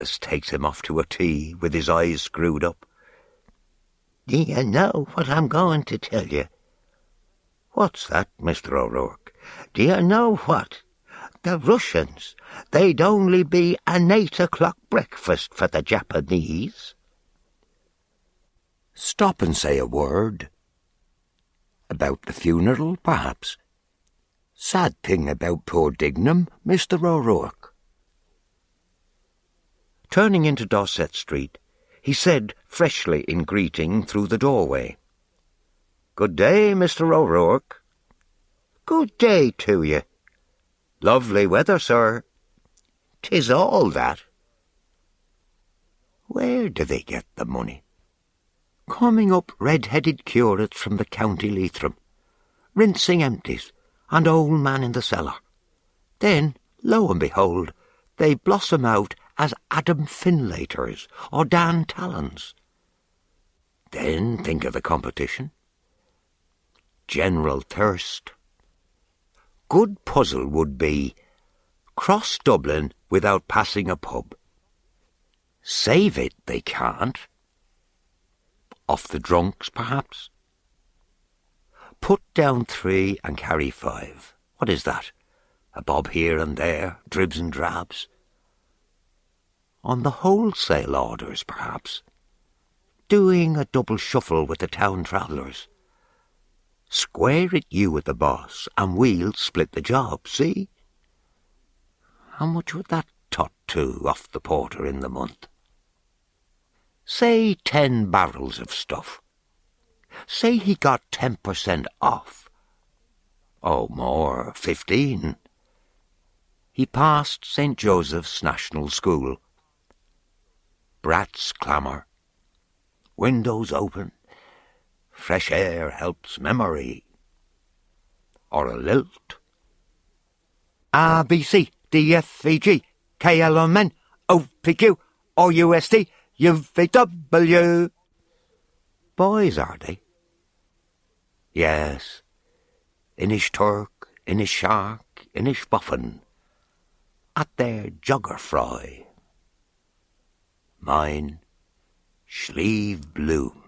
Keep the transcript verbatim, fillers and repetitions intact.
as takes him off to a tea with his eyes screwed up. "Do you know what I'm going to tell you?" "What's that, Mister O'Rourke?" "Do you know what? The Russians, they'd only be an eight o'clock breakfast for the Japanese." "Stop and say a word. About the funeral, perhaps. Sad thing about poor Dignam, Mister O'Rourke." Turning into Dorset Street, he said freshly in greeting through the doorway, "Good day, Mister O'Rourke." "Good day to you." "Lovely weather, sir." "'Tis all that." Where do they get the money? Coming up red-headed curates from the County Leitrim, rinsing empties, and old man in the cellar. Then, lo and behold, they blossom out as Adam Finlaters or Dan Tallons. Then think of the competition. General thirst. Good puzzle would be, cross Dublin without passing a pub. Save it they can't. Off the drunks, perhaps? Put down three and carry five. What is that? A bob here and there, dribs and drabs. On the wholesale orders, perhaps. Doing a double shuffle with the town travellers. Square it you with the boss, and we'll split the job, see? How much would that tot to off the porter in the month? Say ten barrels of stuff. Say he got ten percent off. Oh, more, fifteen. He passed Saint Joseph's National School. Brats clamour. Windows open. Fresh air helps memory. Or a lilt. A, B, C, D, F, E, G, K, L, M, N, O, P, Q, O, U, S, T, U, V, W. Boys, are they? Yes. Inish Turk, Inish Shark, Inish Boffin. At their jogger fry. Mine, Slieve Bloom.